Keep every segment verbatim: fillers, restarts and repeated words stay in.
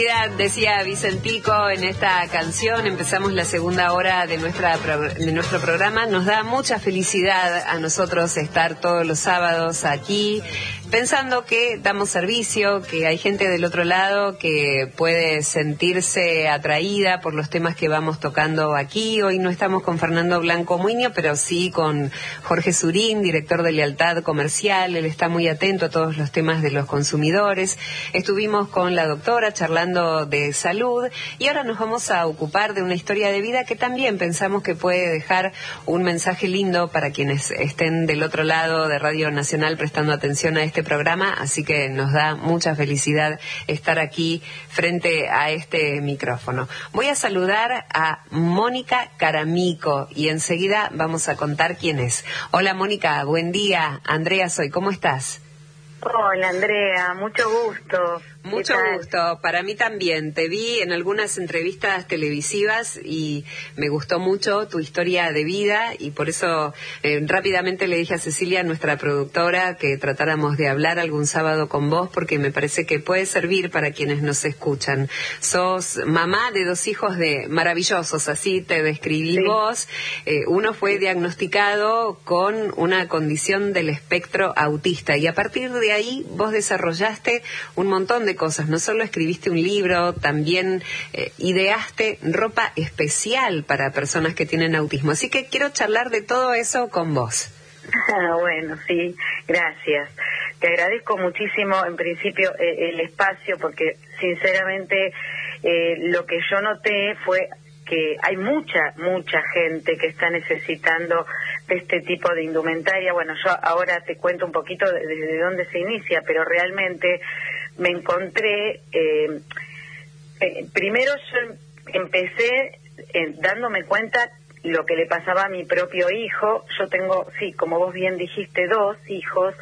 Decía Vicentico en esta canción, empezamos la segunda hora de nuestra de nuestro programa. Nos da mucha felicidad a nosotros estar todos los sábados aquí, pensando que damos servicio, que hay gente del otro lado que puede sentirse atraída por los temas que vamos tocando aquí. Hoy no estamos con Fernando Blanco Muñoz, pero sí con Jorge Surín, director de Lealtad Comercial. Él está muy atento a todos los temas de los consumidores. Estuvimos con la doctora charlando de salud y ahora nos vamos a ocupar de una historia de vida que también pensamos que puede dejar un mensaje lindo para quienes estén del otro lado de Radio Nacional prestando atención a este programa, así que nos da mucha felicidad estar aquí frente a este micrófono. Voy a saludar a Mónica Caramico y enseguida vamos a contar quién es. Hola Mónica, buen día. Andrea soy, ¿cómo estás? Hola Andrea, mucho gusto. Mucho gusto, para mí también. Te vi en algunas entrevistas televisivas y me gustó mucho tu historia de vida y por eso eh, rápidamente le dije a Cecilia, nuestra productora, que tratáramos de hablar algún sábado con vos porque me parece que puede servir para quienes nos escuchan. Sos mamá de dos hijos de maravillosos, así te describí sí. vos. Eh, uno fue diagnosticado con una condición del espectro autista y a partir de ahí vos desarrollaste un montón de cosas, no solo escribiste un libro, también eh, ideaste ropa especial para personas que tienen autismo, así que quiero charlar de todo eso con vos. Bueno, sí, gracias. Te agradezco muchísimo en principio eh, el espacio porque sinceramente eh, lo que yo noté fue que hay mucha, mucha gente que está necesitando de este tipo de indumentaria. Bueno, yo ahora te cuento un poquito desde de, de dónde se inicia, pero realmente me encontré, eh, eh, primero yo empecé eh, dándome cuenta lo que le pasaba a mi propio hijo. Yo tengo, sí, como vos bien dijiste, dos hijos,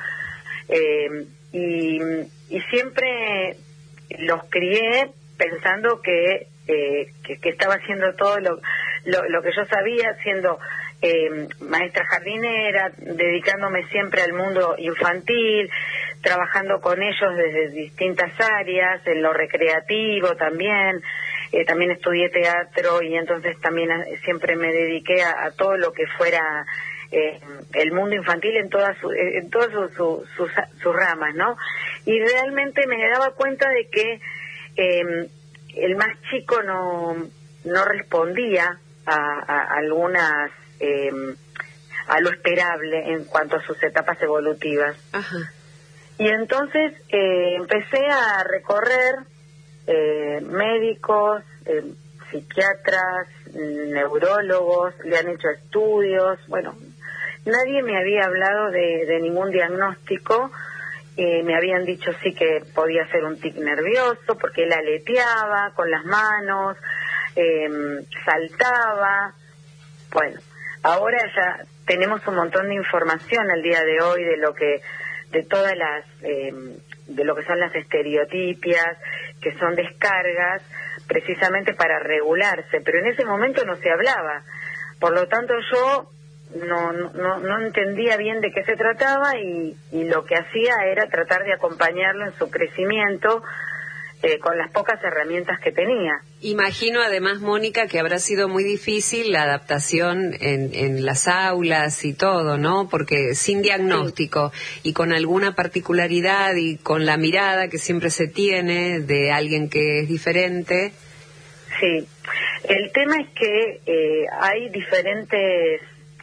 eh, y, y siempre los crié pensando que, eh, que, que estaba haciendo todo lo, lo, lo que yo sabía, siendo eh, maestra jardinera, dedicándome siempre al mundo infantil, trabajando con ellos desde distintas áreas, en lo recreativo también, eh, también estudié teatro y entonces también a, siempre me dediqué a, a todo lo que fuera eh, el mundo infantil en todas su, en todas su, su, sus, sus ramas, ¿no? Y realmente me daba cuenta de que eh, el más chico no, no respondía a, a algunas, eh, a lo esperable en cuanto a sus etapas evolutivas. Ajá. Y entonces eh, empecé a recorrer eh, médicos, eh, psiquiatras, neurólogos, le han hecho estudios. Bueno, nadie me había hablado de, de ningún diagnóstico. Eh, me habían dicho sí que podía ser un tic nervioso porque él aleteaba con las manos, eh, saltaba. Bueno, ahora ya tenemos un montón de información al día de hoy de lo que de todas las, eh, de lo que son las estereotipias, que son descargas, precisamente para regularse, pero en ese momento no se hablaba. Por lo tanto, yo no, no, no entendía bien de qué se trataba y, y lo que hacía era tratar de acompañarlo en su crecimiento eh, con las pocas herramientas que tenía. Imagino además, Mónica, que habrá sido muy difícil la adaptación en, en las aulas y todo, ¿no? Porque sin diagnóstico sí. y con alguna particularidad y con la mirada que siempre se tiene de alguien que es diferente. Sí, el tema es que eh, hay diferentes,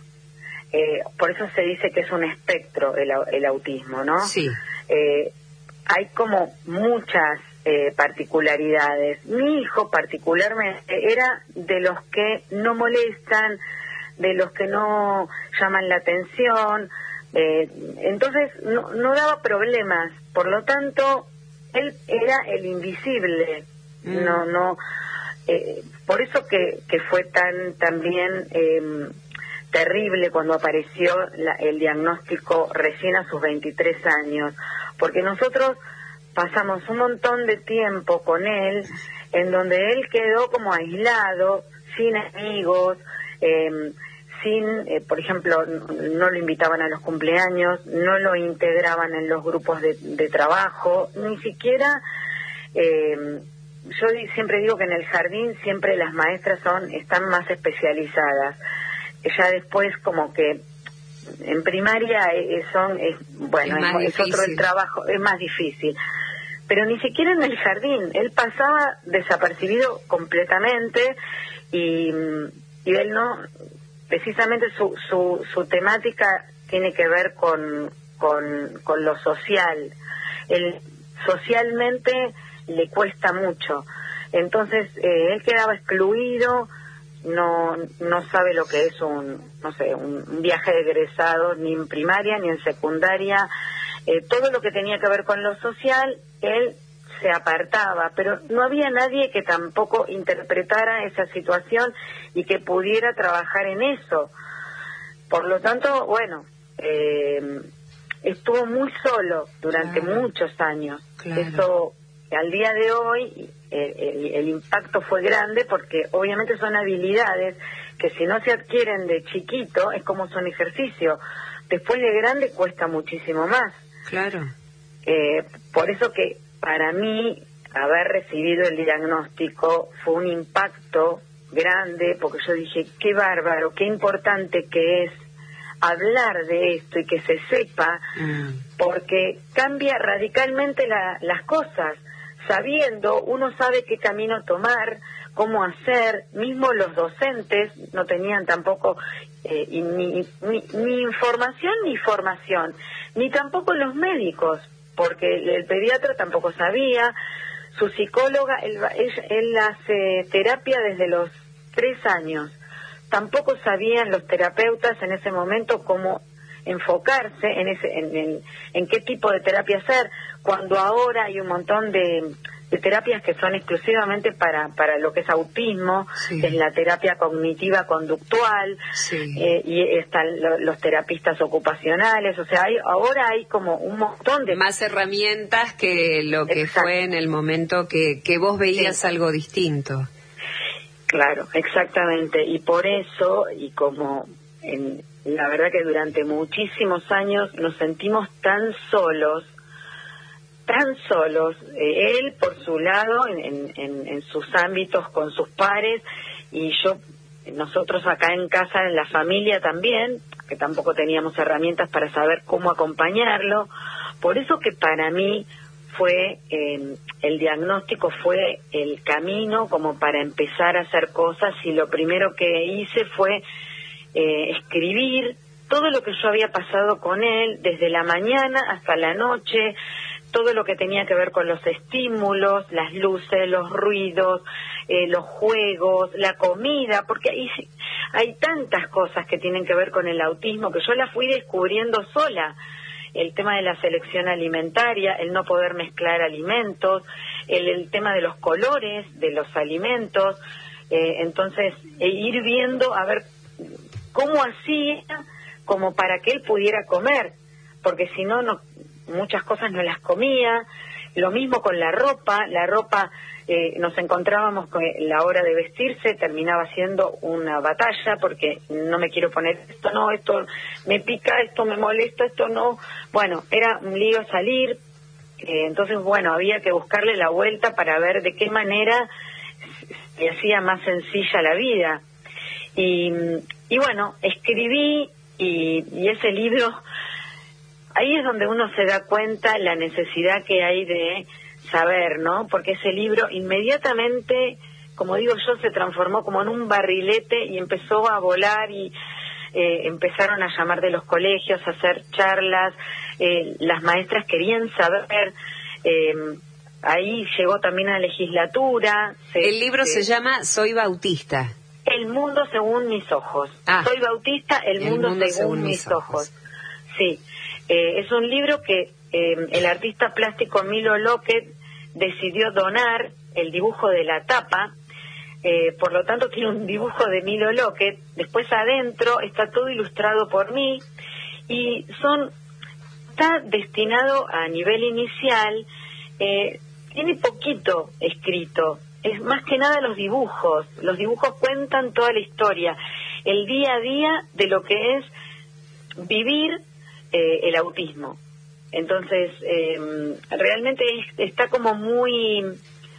eh, por eso se dice que es un espectro el, el autismo, ¿no? Sí. Eh, hay como muchas Eh, particularidades. Mi hijo particularmente era de los que no molestan, de los que no llaman la atención, eh, entonces no, no daba problemas, por lo tanto él era el invisible, mm. no, no, eh, por eso que, que fue tan también eh, terrible cuando apareció la, el diagnóstico recién a sus veintitrés años, porque nosotros pasamos un montón de tiempo con él, en donde él quedó como aislado, sin amigos, eh, sin, eh, por ejemplo, no lo invitaban a los cumpleaños, no lo integraban en los grupos de, de trabajo, ni siquiera eh, yo siempre digo que en el jardín siempre las maestras son están más especializadas. Ya después como que en primaria son, es, bueno, es, es otro el trabajo, es más difícil. Pero ni siquiera en el jardín, él pasaba desapercibido completamente y, y él no, precisamente su, su, su temática tiene que ver con, con, con lo social. Él socialmente le cuesta mucho. Entonces, eh, él quedaba excluido, no no sabe lo que es un, no sé, un, un viaje de egresados, ni en primaria, ni en secundaria. Eh, todo lo que tenía que ver con lo social, él se apartaba, pero no había nadie que tampoco interpretara esa situación y que pudiera trabajar en eso. Por lo tanto, bueno, eh, estuvo muy solo durante claro. muchos años. Claro. Eso, al día de hoy, eh, el, el impacto fue grande porque obviamente son habilidades que si no se adquieren de chiquito, es como son ejercicio. Después de grande cuesta muchísimo más. Claro. Eh, por eso que para mí haber recibido el diagnóstico fue un impacto grande, porque yo dije, qué bárbaro, qué importante que es hablar de esto y que se sepa, mm. porque cambia radicalmente la, las cosas. Sabiendo, uno sabe qué camino tomar, cómo hacer, mismo los docentes no tenían tampoco eh, ni, ni, ni información ni formación, ni tampoco los médicos, porque el, el pediatra tampoco sabía, su psicóloga, él, él, él hace terapia desde los tres años, tampoco sabían los terapeutas en ese momento cómo enfocarse en ese en, en, en qué tipo de terapia hacer, cuando ahora hay un montón de, de terapias que son exclusivamente para para lo que es autismo, sí. Es la terapia cognitiva conductual, sí. eh, y están lo, los terapistas ocupacionales, o sea, hay, ahora hay como un montón de... Más herramientas que lo que Exacto. fue en el momento que, que vos veías sí. algo distinto. Claro, exactamente, y por eso, y como en, la verdad que durante muchísimos años nos sentimos tan solos, tan solos, eh, él por su lado, en, en, en sus ámbitos con sus pares, y yo, nosotros acá en casa, en la familia también, que tampoco teníamos herramientas para saber cómo acompañarlo, por eso que para mí fue, eh, el diagnóstico fue el camino como para empezar a hacer cosas, y lo primero que hice fue eh, escribir todo lo que yo había pasado con él, desde la mañana hasta la noche, todo lo que tenía que ver con los estímulos, las luces, los ruidos, eh, los juegos, la comida, porque hay, hay tantas cosas que tienen que ver con el autismo que yo las fui descubriendo sola. El tema de la selección alimentaria, el no poder mezclar alimentos, el, el tema de los colores de los alimentos, eh, entonces e ir viendo a ver cómo hacía como para que él pudiera comer, porque si no, no muchas cosas no las comía. Lo mismo con la ropa, la ropa eh, nos encontrábamos con la hora de vestirse, terminaba siendo una batalla porque no me quiero poner esto, no, esto me pica, esto me molesta, esto no. Bueno, era un lío salir, eh, entonces bueno, había que buscarle la vuelta para ver de qué manera se hacía más sencilla la vida. Y, y bueno, escribí y, y ese libro, ahí es donde uno se da cuenta la necesidad que hay de saber, ¿no? Porque ese libro inmediatamente, como digo yo, se transformó como en un barrilete y empezó a volar y eh, empezaron a llamar de los colegios, a hacer charlas, eh, las maestras querían saber, eh, ahí llegó también a la legislatura. Se, El libro se, se llama Soy Bautista. El mundo según mis ojos. Ah, Soy Bautista, el, el mundo, mundo según, según mis ojos. ojos. Sí. Eh, es un libro que eh, el artista plástico Milo Lockett decidió donar el dibujo de la tapa, eh, por lo tanto tiene un dibujo de Milo Lockett, después adentro está todo ilustrado por mí, y son está destinado a nivel inicial, eh, tiene poquito escrito, es más que nada los dibujos, los dibujos cuentan toda la historia, el día a día de lo que es vivir Eh, el autismo. Entonces, eh, realmente es, está como muy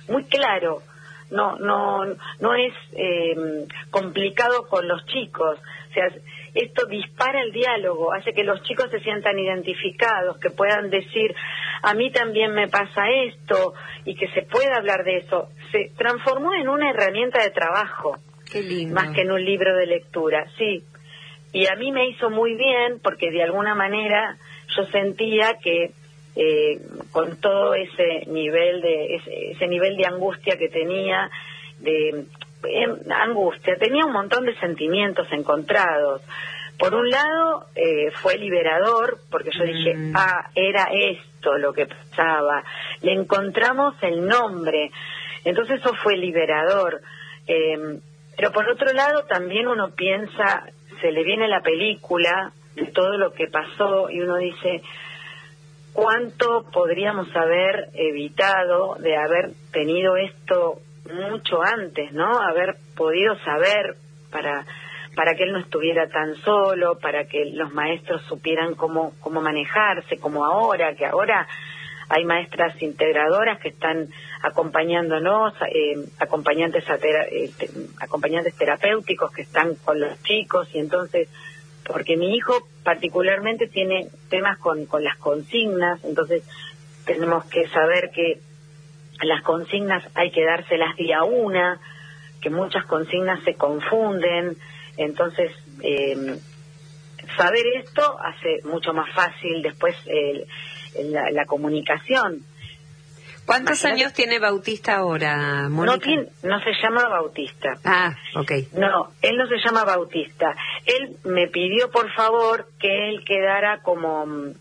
muy claro, no no no es eh, complicado con los chicos, o sea, esto dispara el diálogo, hace que los chicos se sientan identificados, que puedan decir, a mí también me pasa esto, y que se pueda hablar de eso. Se transformó en una herramienta de trabajo. Qué lindo. Más que en un libro de lectura, sí. Y a mí me hizo muy bien porque de alguna manera yo sentía que eh, con todo ese nivel de ese, ese nivel de angustia que tenía, de eh, angustia, tenía un montón de sentimientos encontrados. Por un lado eh, fue liberador porque yo mm. dije, ah, era esto lo que pasaba. Le encontramos el nombre, entonces eso fue liberador. Eh, Pero por otro lado también uno piensa, se le viene la película de todo lo que pasó y uno dice, ¿cuánto podríamos haber evitado de haber tenido esto mucho antes, ¿no? Haber podido saber para para que él no estuviera tan solo, para que los maestros supieran cómo cómo manejarse, como ahora, que ahora hay maestras integradoras que están acompañándonos, eh, acompañantes, a tera, eh, te, acompañantes terapéuticos que están con los chicos, y entonces, porque mi hijo particularmente tiene temas con, con las consignas, entonces tenemos que saber que las consignas hay que dárselas día una, que muchas consignas se confunden, entonces eh, saber esto hace mucho más fácil después eh, La, la comunicación. ¿Cuántos Imagínate, años tiene Bautista ahora, Mónica? No, tiene, no se llama Bautista. Ah, ok. No, él no se llama Bautista. Él me pidió, por favor, que él quedara como...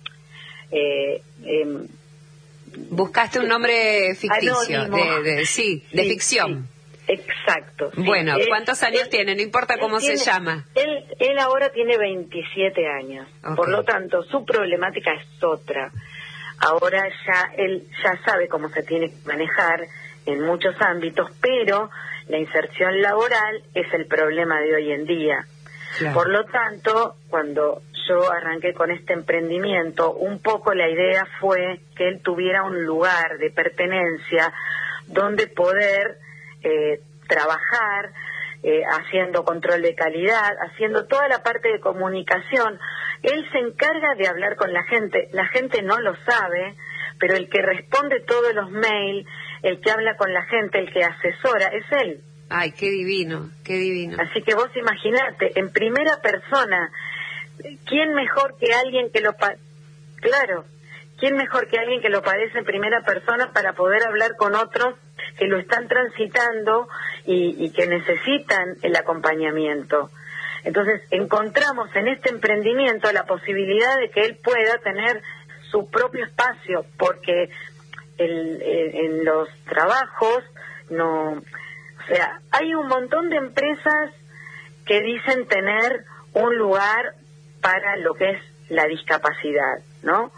Eh, eh, Buscaste un nombre ficticio, anónimo. de, de, sí, de sí, ficción. Sí, exacto. Sí. Bueno, él, ¿cuántos años él, tiene? No importa cómo tiene, se llama. Él, él ahora tiene veintisiete años. Okay. Por lo tanto, su problemática es otra. Ahora ya él ya sabe cómo se tiene que manejar en muchos ámbitos, pero la inserción laboral es el problema de hoy en día. Claro. Por lo tanto, cuando yo arranqué con este emprendimiento, un poco la idea fue que él tuviera un lugar de pertenencia donde poder eh, trabajar, eh, haciendo control de calidad, haciendo toda la parte de comunicación. Él se encarga de hablar con la gente, la gente no lo sabe, pero el que responde todos los mails, el que habla con la gente, el que asesora, es él. Ay, qué divino, qué divino. Así que vos imaginate, en primera persona, ¿quién mejor que alguien que lo... Pa claro, ¿quién mejor que alguien que lo padece en primera persona para poder hablar con otros que lo están transitando y, y que necesitan el acompañamiento? Entonces, encontramos en este emprendimiento la posibilidad de que él pueda tener su propio espacio, porque el, el, en los trabajos no... O sea, hay un montón de empresas que dicen tener un lugar para lo que es la discapacidad, ¿no?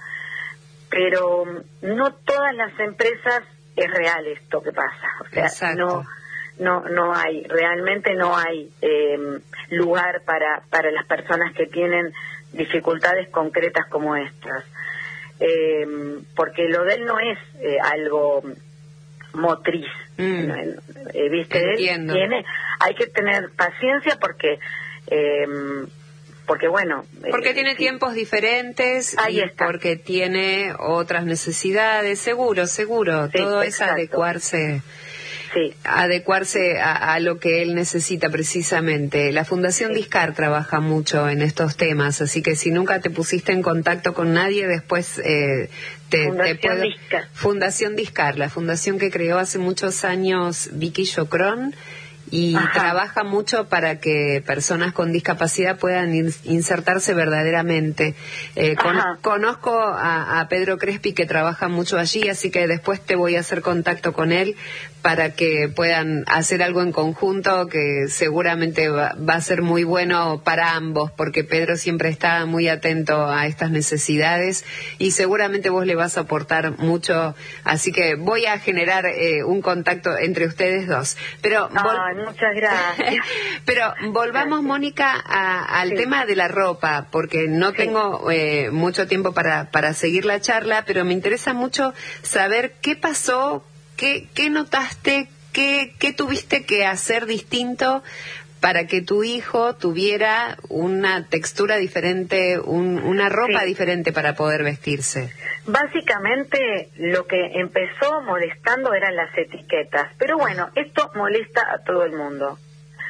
Pero no todas las empresas es real esto que pasa. O sea, Exacto. no... No, no hay, realmente no hay eh, lugar para, para las personas que tienen dificultades concretas como estas. Eh, porque lo de él no es eh, algo motriz. Mm. Eh, ¿Viste? Entiendo. Él tiene, hay que tener paciencia porque... Eh, porque bueno... Porque eh, tiene sí. tiempos diferentes Ahí y está. porque tiene otras necesidades, seguro, seguro. Sí, todo exacto. es adecuarse... Sí. adecuarse a, a lo que él necesita precisamente. La Fundación Sí. Discar trabaja mucho en estos temas, así que si nunca te pusiste en contacto con nadie, después eh, te, Fundación te puedo... Discar. Fundación Discar, la fundación que creó hace muchos años Vicky Chocrón, y Ajá. trabaja mucho para que personas con discapacidad puedan in, insertarse verdaderamente. Eh, con, conozco a, a Pedro Crespi, que trabaja mucho allí, así que después te voy a hacer contacto con él para que puedan hacer algo en conjunto que seguramente va, va a ser muy bueno para ambos, porque Pedro siempre está muy atento a estas necesidades y seguramente vos le vas a aportar mucho, así que voy a generar eh, un contacto entre ustedes dos. Pero Ay, muchas gracias. Pero volvamos, Mónica, a, al sí. tema de la ropa, porque no sí. tengo eh, mucho tiempo para, para seguir la charla, pero me interesa mucho saber qué pasó ¿qué, qué notaste, qué, qué tuviste que hacer distinto para que tu hijo tuviera una textura diferente, un, una ropa Sí. diferente para poder vestirse? Básicamente lo que empezó molestando eran las etiquetas, pero bueno, esto molesta a todo el mundo.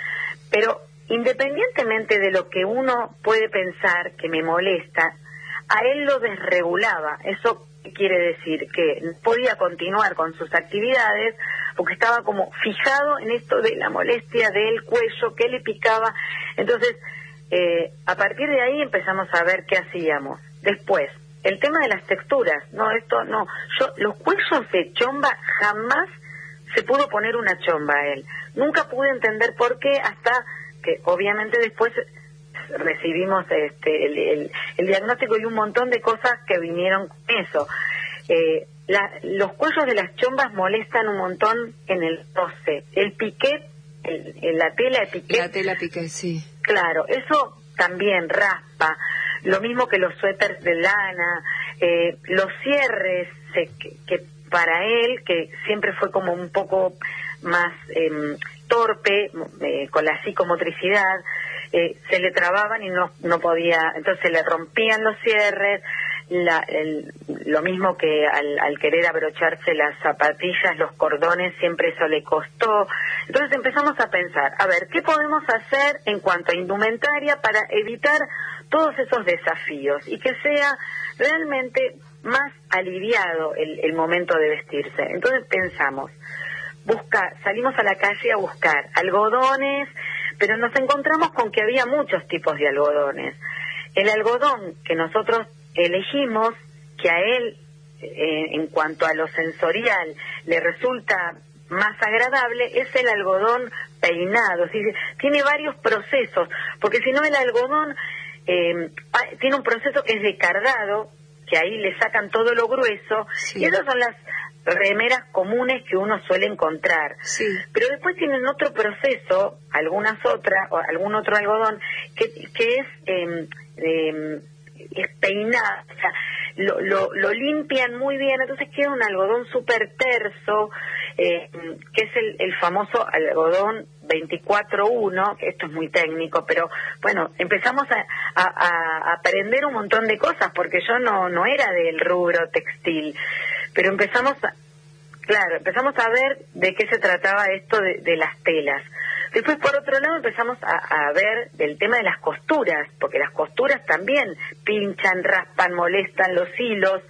Pero independientemente de lo que uno puede pensar que me molesta, a él lo desregulaba. Eso quiere decir que no podía continuar con sus actividades porque estaba como fijado en esto de la molestia del cuello que le picaba. Entonces, eh, a partir de ahí empezamos a ver qué hacíamos. Después, el tema de las texturas. No, esto no. Yo, los cuellos de chomba, jamás se pudo poner una chomba a él. Nunca pude entender por qué, hasta que obviamente después recibimos este el, el, el diagnóstico y un montón de cosas que vinieron con eso. Eh, la, los cuellos de las chombas molestan un montón en el roce. El piquet, el, el, la tela de piquet. La tela piquet, sí. Claro, eso también raspa. Lo mismo que los suéteres de lana, eh, los cierres se, que, que para él, que siempre fue como un poco más eh, torpe, eh, con la psicomotricidad, eh, se le trababan y no no podía, entonces se le rompían los cierres, la, el, lo mismo que al, al querer abrocharse las zapatillas, los cordones, siempre eso le costó. Entonces empezamos a pensar, a ver, ¿qué podemos hacer en cuanto a indumentaria para evitar todos esos desafíos y que sea realmente más aliviado el, el momento de vestirse? Entonces pensamos, buscar, salimos a la calle a buscar algodones, pero nos encontramos con que había muchos tipos de algodones. El algodón que nosotros elegimos, que a él, eh, en cuanto a lo sensorial, le resulta más agradable, es el algodón peinado. Es decir, tiene varios procesos, porque si no el algodón eh, tiene un proceso que es de cardado, que ahí le sacan todo lo grueso, sí. Y esas son las remeras comunes que uno suele encontrar. Sí. Pero después tienen otro proceso, algunas otras, o algún otro algodón, que, que es, eh, eh, es peinado, o sea, lo, lo, lo limpian muy bien, entonces queda un algodón súper terso, eh, que es el, el famoso algodón veinticuatro uno, que esto es muy técnico, pero bueno, empezamos a, a, a aprender un montón de cosas, porque yo no, no era del rubro textil, pero empezamos a, claro, empezamos a ver de qué se trataba esto de, de las telas. Después, por otro lado, empezamos a, a ver del tema de las costuras, porque las costuras también pinchan, raspan, molestan los hilos,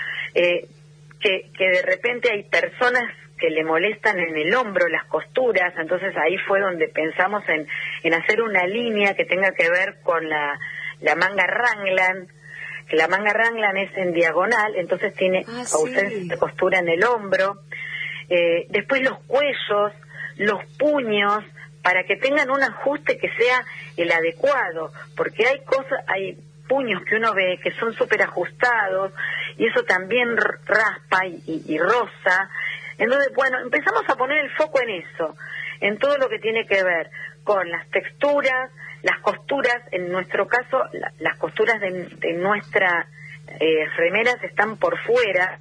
eh, que, que de repente hay personas que le molestan en el hombro las costuras, entonces ahí fue donde pensamos en, en hacer una línea que tenga que ver con la, la manga Raglan, que la manga Raglan es en diagonal, entonces tiene ah, ausencia sí. de costura en el hombro. Eh, después los cuellos, los puños, para que tengan un ajuste que sea el adecuado, porque hay cosas, hay puños que uno ve que son súper ajustados y eso también raspa y, y, y roza. Entonces, bueno, empezamos a poner el foco en eso, en todo lo que tiene que ver con las texturas, las costuras. En nuestro caso, la, las costuras de, de nuestras eh, remeras están por fuera,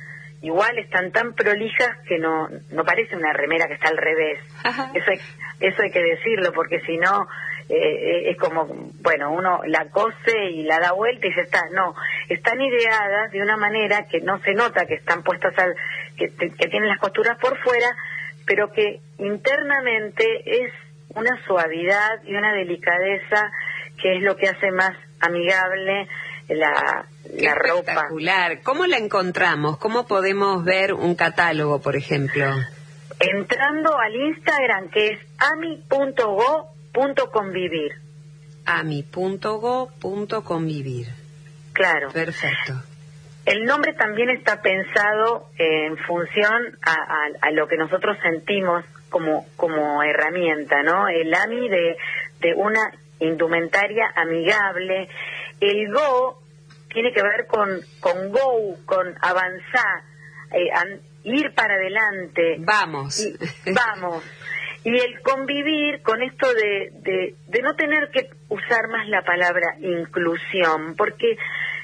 igual están tan prolijas que no no parece una remera que está al revés. Ajá. Eso hay, eso hay que decirlo, porque si no eh, es como, bueno, uno la cose y la da vuelta y ya está. No, están ideadas de una manera que no se nota que están puestas al, que, que tienen las costuras por fuera, pero que internamente es una suavidad y una delicadeza que es lo que hace más amigable la, la ropa. Espectacular. ¿Cómo la encontramos? ¿Cómo podemos ver un catálogo, por ejemplo? Entrando al Instagram, que es ami punto go punto convivir. ami punto go punto convivir. Claro. Perfecto. El nombre también está pensado en función a, a, a lo que nosotros sentimos como como herramienta, ¿no? El AMI de, de una indumentaria amigable. El Go tiene que ver con, con go, con avanzar, eh, an, ir para adelante. Vamos. Y, vamos. Y el convivir con esto de, de, de no tener que usar más la palabra inclusión, porque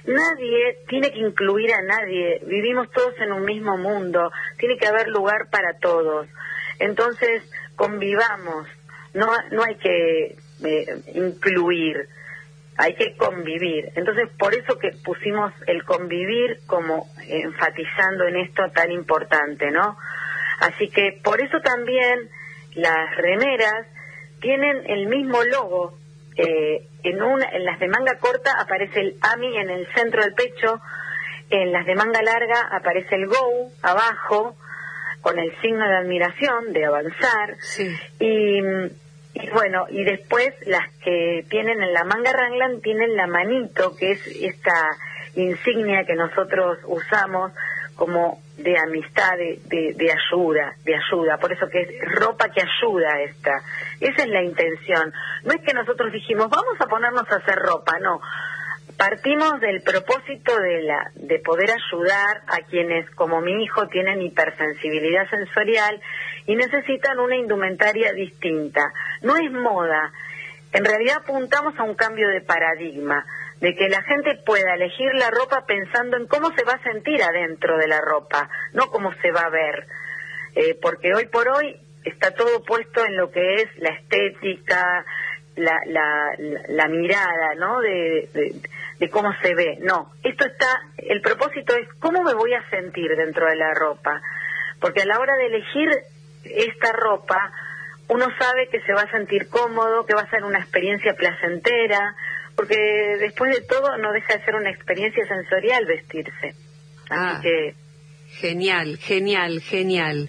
nadie tiene que incluir a nadie, vivimos todos en un mismo mundo, tiene que haber lugar para todos. Entonces, convivamos, no, no hay que eh, incluir, hay que convivir. Entonces, por eso que pusimos el convivir como enfatizando en esto tan importante, ¿no? Así que por eso también las remeras tienen el mismo logo. Eh, en, una, en las de manga corta aparece el A M I en el centro del pecho, en las de manga larga aparece el Go abajo, con el signo de admiración, de avanzar. Sí. Y, y bueno, y después las que tienen en la manga raglan tienen la manito, que es esta insignia que nosotros usamos como de amistad, de, de, de ayuda, de ayuda, por eso que es ropa que ayuda esta. Esa es la intención. No es que nosotros dijimos, vamos a ponernos a hacer ropa, no. Partimos del propósito de la de poder ayudar a quienes, como mi hijo, tienen hipersensibilidad sensorial y necesitan una indumentaria distinta. No es moda, en realidad apuntamos a un cambio de paradigma, de que la gente pueda elegir la ropa pensando en cómo se va a sentir adentro de la ropa, no cómo se va a ver, eh, porque hoy por hoy está todo puesto en lo que es la estética, la, la, la, la mirada, ¿no? De, de, de cómo se ve. No, esto está, el propósito es cómo me voy a sentir dentro de la ropa, porque a la hora de elegir esta ropa, uno sabe que se va a sentir cómodo, que va a ser una experiencia placentera, porque después de todo no deja de ser una experiencia sensorial vestirse. Así ah, que... Genial, genial, genial.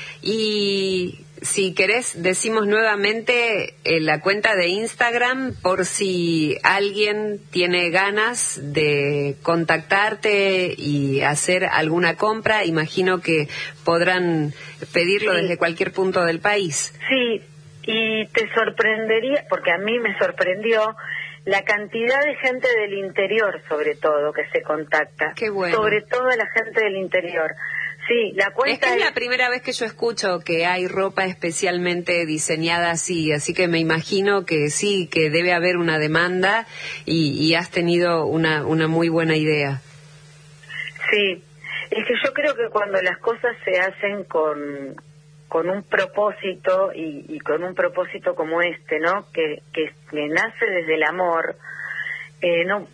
Y si querés, decimos nuevamente eh, la cuenta de Instagram por si alguien tiene ganas de contactarte y hacer alguna compra. Imagino que podrán pedirlo sí. desde cualquier punto del país. Sí, y te sorprendería, porque a mí me sorprendió, la cantidad de gente del interior, sobre todo, que se contacta. Qué bueno. Sobre todo la gente del interior. Sí, la cuenta es que es la primera vez que yo escucho que hay ropa especialmente diseñada así, así que me imagino que sí, que debe haber una demanda y, y has tenido una, una muy buena idea. Sí, es que yo creo que cuando las cosas se hacen con, con un propósito y, y con un propósito como este, ¿no? Que, que, que nace desde el amor, eh, no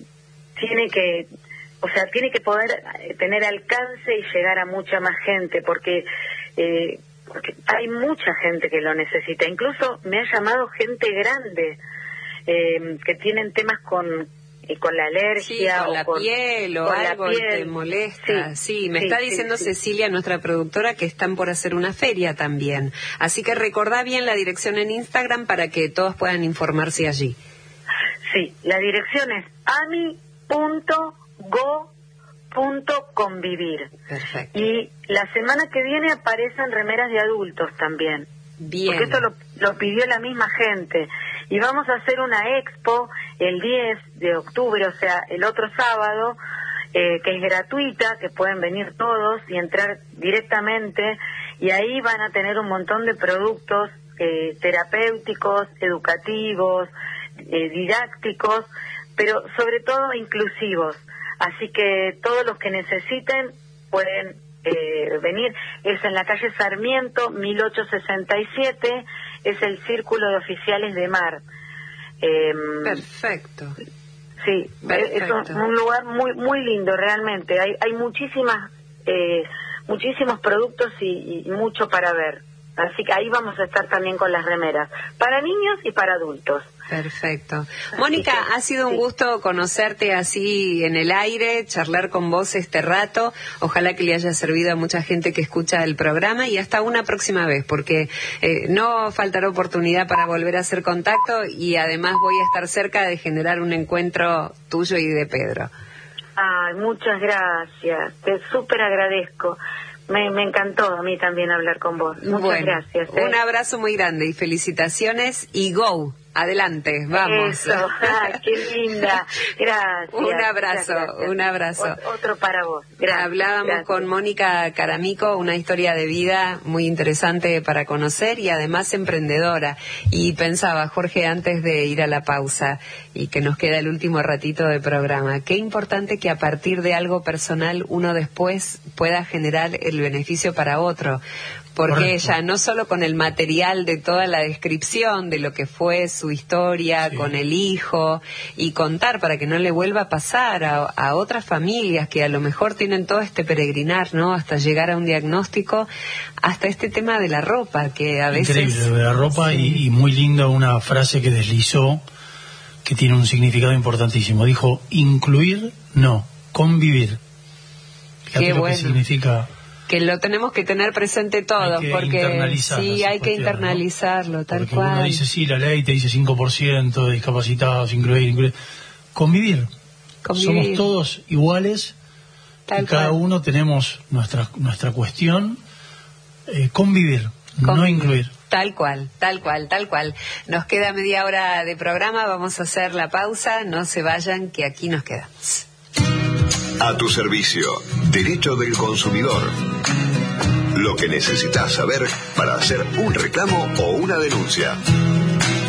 tiene que... O sea, tiene que poder tener alcance y llegar a mucha más gente, porque, eh, porque hay mucha gente que lo necesita. Incluso me ha llamado gente grande eh, que tienen temas con eh, con la alergia. Sí, con o la con, piel o con algo la que piel. te molesta. Sí, sí me sí, está sí, diciendo sí. Cecilia, nuestra productora, que están por hacer una feria también. Así que recordá bien la dirección en Instagram para que todos puedan informarse allí. Sí, la dirección es ami punto go punto convivir. Perfecto. Y la semana que viene aparecen remeras de adultos también. Bien. Porque esto lo, lo pidió la misma gente. Y vamos a hacer una expo el diez de octubre, o sea, el otro sábado, eh, que es gratuita, que pueden venir todos y entrar directamente. Y ahí van a tener un montón de productos eh, terapéuticos, educativos, eh, didácticos, pero sobre todo inclusivos. Así que todos los que necesiten pueden eh, venir. Es en la calle Sarmiento, mil ochocientos sesenta y siete, es el Círculo de Oficiales de Mar. Eh, Perfecto. Sí, Perfecto. Es un, un lugar muy muy lindo realmente. Hay hay muchísimas eh, muchísimos productos y, y mucho para ver. Así que ahí vamos a estar también con las remeras, para niños y para adultos. Perfecto. Mónica, que, ha sido un sí. gusto conocerte así en el aire, charlar con vos este rato. Ojalá que le haya servido a mucha gente que escucha el programa y hasta una próxima vez, porque eh, no faltará oportunidad para volver a hacer contacto y además voy a estar cerca de generar un encuentro tuyo y de Pedro. Ay, muchas gracias. Te súper agradezco. Me, me encantó a mí también hablar con vos. Muchas bueno, gracias. ¿eh? Un abrazo muy grande y felicitaciones y go. Adelante, vamos. Eso, ay, qué linda. Gracias. Un abrazo, gracias. un abrazo. O- otro para vos. Gracias. Hablábamos gracias. con Mónica Caramico, una historia de vida muy interesante para conocer y además emprendedora. Y pensaba, Jorge, antes de ir a la pausa y que nos queda el último ratito de programa, qué importante que a partir de algo personal uno después pueda generar el beneficio para otro. Porque Correcto. ella, no solo con el material de toda la descripción de lo que fue su historia, Sí. con el hijo, y contar para que no le vuelva a pasar a, a otras familias que a lo mejor tienen todo este peregrinar, ¿no? Hasta llegar a un diagnóstico, hasta este tema de la ropa, que a veces... Increíble, de la ropa. Sí. y, y muy linda una frase que deslizó, que tiene un significado importantísimo. Dijo, incluir, no, convivir. Fíjate Qué lo bueno. que significa... Que lo tenemos que tener presente todos, Hay que porque internalizar sí, las hay que cuestiones, internalizarlo, ¿no? tal Porque cual. uno dice, sí, la ley te dice cinco por ciento de discapacitados, incluir, incluir. Convivir. Convivir. Somos todos iguales, Tal y cada cual. uno tenemos nuestra nuestra cuestión. Eh, convivir, no Convivir. incluir. Tal cual, tal cual, tal cual. Nos queda media hora de programa, vamos a hacer la pausa, no se vayan, que aquí nos quedamos. A tu servicio, Derecho del Consumidor. Lo que necesitas saber para hacer un reclamo o una denuncia.